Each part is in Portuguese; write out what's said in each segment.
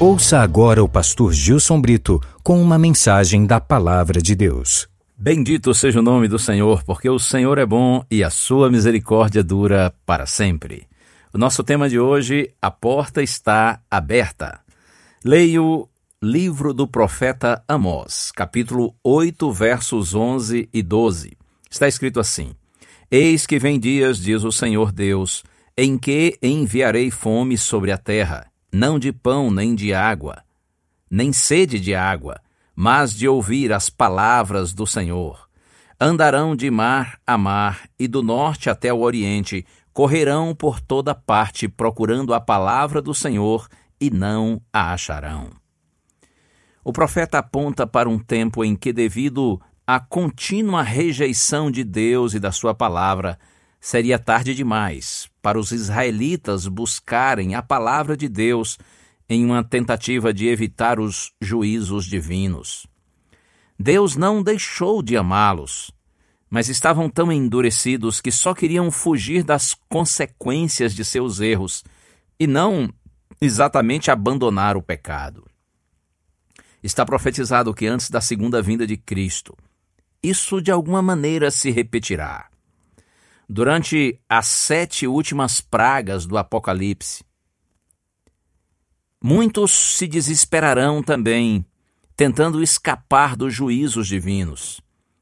Ouça agora o pastor Gilson Brito com uma mensagem da Palavra de Deus. Bendito seja o nome do Senhor, porque o Senhor é bom e a sua misericórdia dura para sempre. O nosso tema de hoje, a porta está aberta. Leia o livro do profeta Amós, capítulo 8, versos 11 e 12. Está escrito assim: Eis que vem dias, diz o Senhor Deus, em que enviarei fome sobre a terra, não de pão nem de água, nem sede de água, mas de ouvir as palavras do Senhor. Andarão de mar a mar e do norte até o oriente, correrão por toda parte procurando a palavra do Senhor e não a acharão. O profeta aponta para um tempo em que, devido à contínua rejeição de Deus e da sua palavra, seria tarde demais para os israelitas buscarem a palavra de Deus em uma tentativa de evitar os juízos divinos. Deus não deixou de amá-los, mas estavam tão endurecidos que só queriam fugir das consequências de seus erros e não exatamente abandonar o pecado. Está profetizado que antes da segunda vinda de Cristo, isso de alguma maneira se repetirá. Durante as 7 últimas pragas do Apocalipse, muitos se desesperarão também, tentando escapar dos juízos divinos.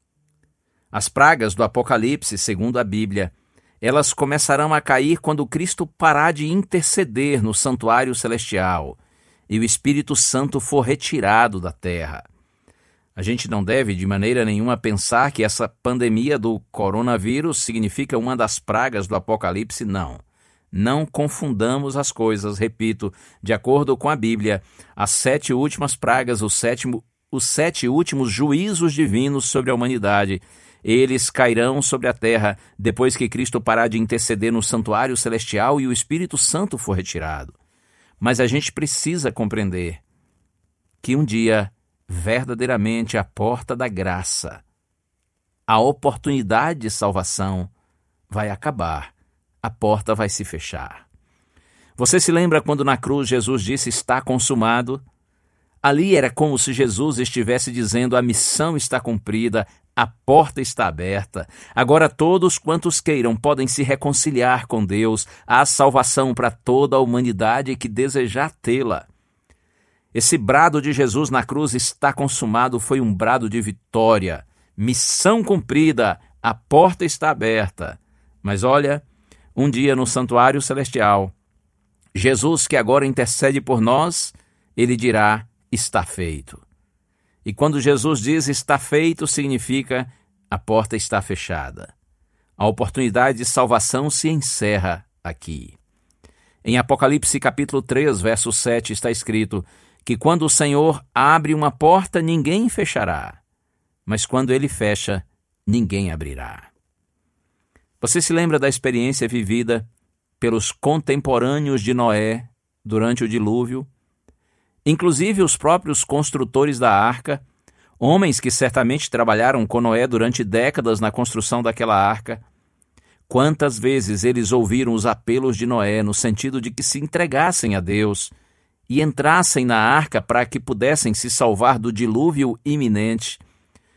As pragas do Apocalipse, segundo a Bíblia, elas começarão a cair quando Cristo parar de interceder no santuário celestial e o Espírito Santo for retirado da terra. A gente não deve de maneira nenhuma pensar que essa pandemia do coronavírus significa uma das pragas do Apocalipse, não. Não confundamos as coisas, repito, de acordo com a Bíblia, as 7 últimas pragas, os 7 últimos juízos divinos sobre a humanidade, eles cairão sobre a terra depois que Cristo parar de interceder no santuário celestial e o Espírito Santo for retirado. Mas a gente precisa compreender que um dia, verdadeiramente, a porta da graça, a oportunidade de salvação vai acabar, a porta vai se fechar. Você se lembra quando na cruz Jesus disse: está consumado? Ali era como se Jesus estivesse dizendo: a missão está cumprida, a porta está aberta. Agora todos quantos queiram podem se reconciliar com Deus. Há salvação para toda a humanidade que desejar tê-la. Esse brado de Jesus na cruz, está consumado, foi um brado de vitória. Missão cumprida, a porta está aberta. Mas olha, um dia no santuário celestial, Jesus, que agora intercede por nós, ele dirá: está feito. E quando Jesus diz está feito, significa a porta está fechada. A oportunidade de salvação se encerra aqui. Em Apocalipse capítulo 3, verso 7, está escrito que quando o Senhor abre uma porta, ninguém fechará, mas quando ele fecha, ninguém abrirá. Você se lembra da experiência vivida pelos contemporâneos de Noé durante o dilúvio? Inclusive os próprios construtores da arca, homens que certamente trabalharam com Noé durante décadas na construção daquela arca. Quantas vezes eles ouviram os apelos de Noé no sentido de que se entregassem a Deus e entrassem na arca para que pudessem se salvar do dilúvio iminente.